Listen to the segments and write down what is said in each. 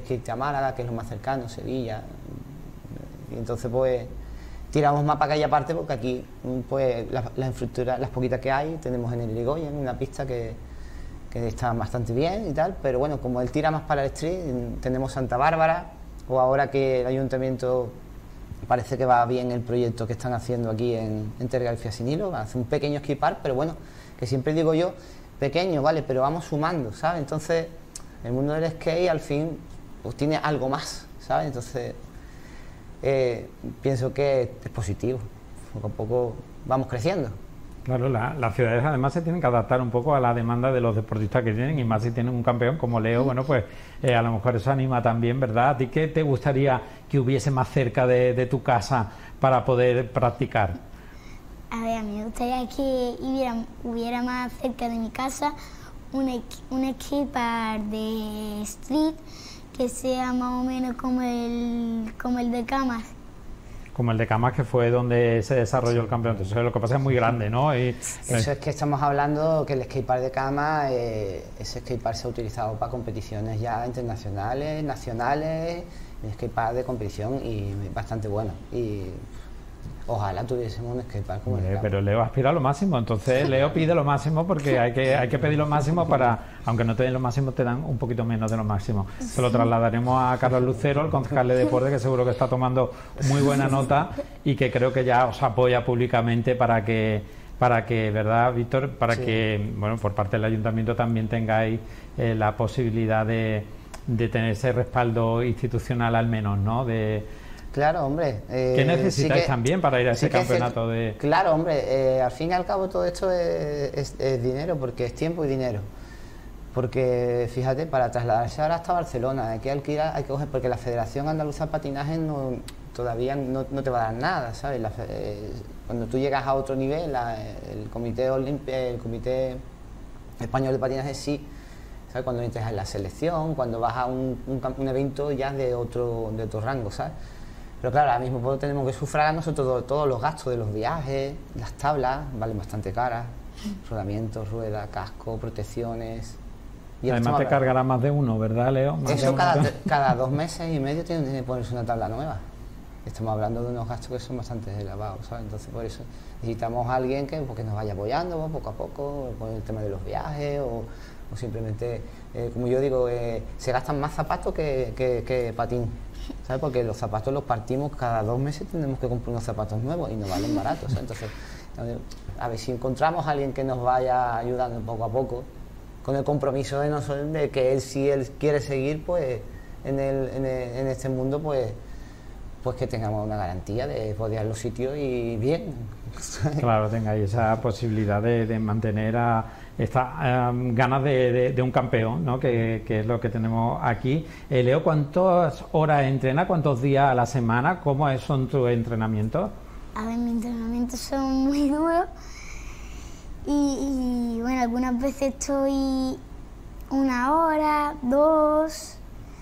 que irte a Málaga, que es lo más cercano, Sevilla. Y entonces pues tiramos más para aquella parte porque aquí pues las infraestructuras, las poquitas que hay, tenemos en el Irigoyen una pista que está bastante bien y tal, pero bueno, como él tira más para el street, tenemos Santa Bárbara, o ahora que el ayuntamiento parece que va bien el proyecto que están haciendo aquí en García Sin Hilo, hace un pequeño ski park, pero bueno, que siempre digo yo, pequeño, vale, pero vamos sumando, ¿sabes? Entonces, el mundo del skate al fin pues tiene algo más, ¿sabes? Entonces, pienso que es positivo, poco a poco vamos creciendo. Claro, las ciudades además se tienen que adaptar un poco a la demanda de los deportistas que tienen, y más si tienen un campeón como Leo, bueno, pues a lo mejor eso anima también, ¿verdad? ¿A ti qué te gustaría que hubiese más cerca de tu casa para poder practicar? A ver, a mí me gustaría que hubiera más cerca de mi casa un skatepark de street que sea más o menos como el de Camas. Como el de Camas, que fue donde se desarrolló el campeonato. Eso es lo que pasa, es muy grande, ¿no? Eso es que estamos hablando que el skatepark de Camas, ese skatepark se ha utilizado para competiciones ya internacionales, nacionales, un skatepark de competición y bastante bueno. Y ojalá tuviésemos un skatepark como el de Camas. Pero Leo aspira a lo máximo, entonces Leo pide lo máximo porque hay que pedir lo máximo para, aunque no te den lo máximo, te dan un poquito menos de lo máximo. Se lo trasladaremos a Carlos Lucero, el concejal de deporte, que seguro que está tomando muy buena nota y que creo que ya os apoya públicamente para que, ¿verdad, Víctor? Para sí, que, bueno, por parte del ayuntamiento también tengáis la posibilidad de tener ese respaldo institucional al menos, ¿no? Claro, hombre. ¿Qué necesitáis también para ir a ese campeonato de...? Claro, hombre, al fin y al cabo todo esto es dinero, porque es tiempo y dinero. Porque, fíjate, para trasladarse ahora hasta Barcelona hay que alquilar, hay que coger, porque la Federación Andaluza de Patinaje todavía no te va a dar nada, ¿sabes? Cuando tú llegas a otro nivel, el Comité Español de Patinaje sí, ¿sabes? Cuando entras en la selección, cuando vas a un evento ya de otro rango, ¿sabes? Pero claro, ahora mismo tenemos que sufragar nosotros todos los gastos de los viajes, las tablas, valen bastante caras, rodamientos, ruedas, casco, protecciones. Y además te cargará más de uno, ¿verdad, Leo? Eso cada 2 meses y medio tiene que ponerse una tabla nueva. Estamos hablando de unos gastos que son bastante elevados, ¿sabes? Entonces por eso necesitamos a alguien que nos vaya apoyando poco a poco con el tema de los viajes o simplemente, como yo digo, se gastan más zapatos que patín, ¿sabes? Porque los zapatos los partimos cada 2 meses, tenemos que comprar unos zapatos nuevos y no valen baratos, ¿sabes? Entonces, a ver si encontramos a alguien que nos vaya ayudando poco a poco, con el compromiso de que si él quiere seguir pues en este mundo, pues que tengamos una garantía de poder ir a los sitios y bien. Claro, tengáis esa posibilidad de mantener estas ganas de un campeón, ¿no? Que es lo que tenemos aquí. Leo, ¿cuántas horas entrena? ¿Cuántos días a la semana? ¿Cómo son tus entrenamientos? A ver, mis entrenamientos son muy duros y bueno, algunas veces estoy 1 hora, 2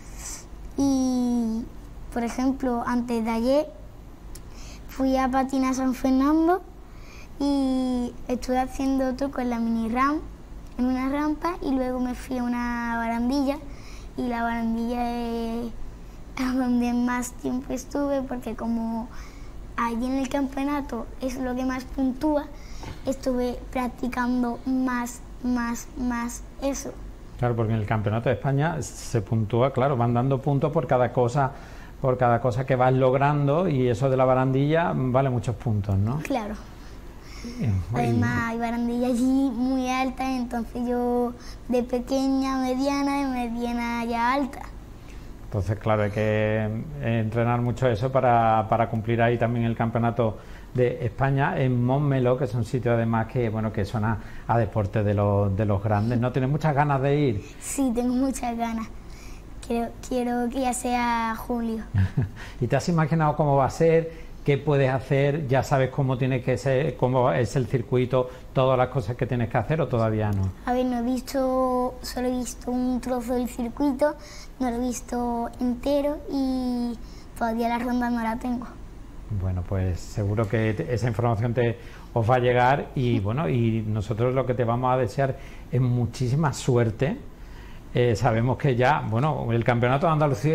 y, por ejemplo, antes de ayer fui a patinar a San Fernando y estuve haciendo truco en la mini ramp, en una rampa, y luego me fui a una barandilla, y la barandilla es a donde más tiempo estuve, porque como allí en el campeonato es lo que más puntúa, estuve practicando más eso. Claro, porque en el campeonato de España se puntúa, claro, van dando puntos por cada cosa que vas logrando, y eso de la barandilla vale muchos puntos, ¿no? Claro. Además hay barandillas allí muy altas, entonces yo de pequeña, mediana, de mediana ya alta. Entonces, claro, hay que entrenar mucho eso para cumplir ahí también el campeonato de España en Montmeló, que es un sitio además que, bueno, que suena a deporte de los grandes. ¿No tienes muchas ganas de ir? Sí, tengo muchas ganas. Quiero que ya sea julio. ¿Y te has imaginado cómo va a ser? ¿Qué puedes hacer? ¿Ya sabes cómo tiene que ser, cómo es el circuito, todas las cosas que tienes que hacer, o todavía no? A ver, solo he visto un trozo del circuito, no lo he visto entero y todavía la ronda no la tengo. Bueno, pues seguro que esa información os va a llegar, y bueno, y nosotros lo que te vamos a desear es muchísima suerte. Sabemos que ya, bueno, el campeonato de Andalucía